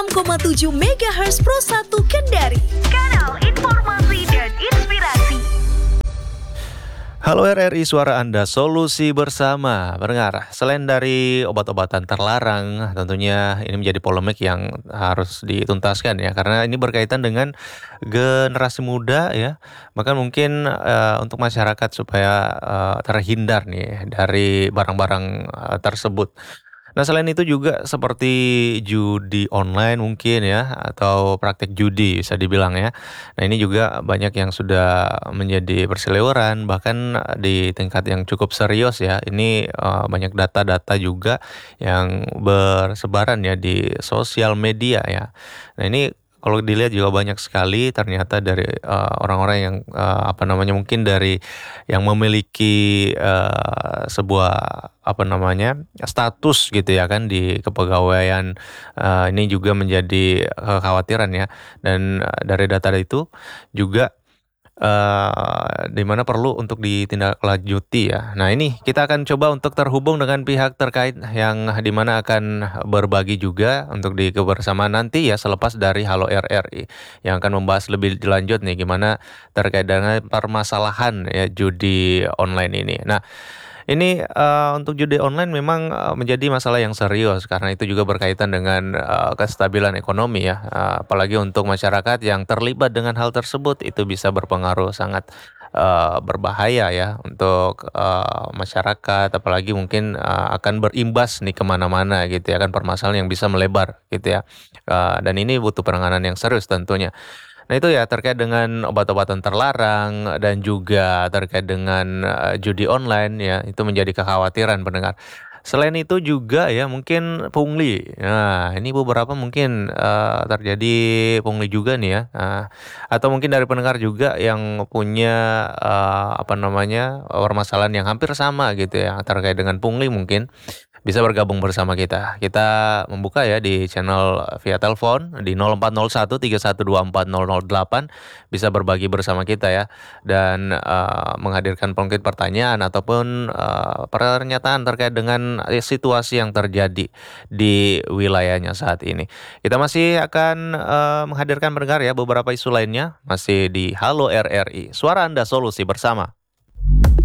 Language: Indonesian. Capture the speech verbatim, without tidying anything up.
enam koma tujuh megahertz Pro satu Kendari. Kanal informasi dan inspirasi. Halo R R I, suara Anda, solusi bersama. Pendengar, selain dari obat-obatan terlarang, tentunya ini menjadi polemik yang harus dituntaskan ya, karena ini berkaitan dengan generasi muda ya, bahkan mungkin uh, untuk masyarakat supaya uh, terhindar nih dari barang-barang uh, tersebut. Nah, selain itu juga seperti judi online mungkin ya, atau praktek judi bisa dibilang ya. Nah, ini juga banyak yang sudah menjadi berseliweran, bahkan di tingkat yang cukup serius ya. Ini uh, banyak data-data juga yang bersebaran ya di sosial media ya. Nah, ini kalau dilihat juga banyak sekali ternyata dari uh, orang-orang yang uh, apa namanya mungkin dari yang memiliki uh, sebuah apa namanya status gitu ya kan di kepegawaian, uh, ini juga menjadi kekhawatiran ya, dan uh, dari data itu juga uh, di mana perlu untuk ditindaklanjuti ya. Nah, ini kita akan coba untuk terhubung dengan pihak terkait yang di mana akan berbagi juga untuk di kebersamaan nanti ya, selepas dari Halo R R I yang akan membahas lebih lanjut nih gimana terkait dengan permasalahan ya judi online ini. Nah, ini uh, untuk judi online memang uh, menjadi masalah yang serius karena itu juga berkaitan dengan uh, kestabilan ekonomi ya, uh, apalagi untuk masyarakat yang terlibat dengan hal tersebut itu bisa berpengaruh sangat uh, berbahaya ya untuk uh, masyarakat, apalagi mungkin uh, akan berimbas nih kemana-mana gitu ya kan, permasalahan yang bisa melebar gitu ya, uh, dan ini butuh penanganan yang serius tentunya. Nah, itu ya terkait dengan obat-obatan terlarang dan juga terkait dengan uh, judi online ya, itu menjadi kekhawatiran pendengar. Selain itu juga ya mungkin pungli. Nah, ini beberapa mungkin uh, terjadi pungli juga nih ya. Nah, atau mungkin dari pendengar juga yang punya uh, apa namanya permasalahan yang hampir sama gitu ya terkait dengan pungli, mungkin bisa bergabung bersama kita. Kita membuka ya di channel via telepon di nol empat nol satu tiga satu dua empat nol nol delapan, bisa berbagi bersama kita ya, dan uh, menghadirkan mungkin pertanyaan ataupun uh, pernyataan terkait dengan situasi yang terjadi di wilayahnya saat ini. Kita masih akan uh, menghadirkan pendengar ya beberapa isu lainnya masih di Halo R R I. Suara Anda, solusi bersama.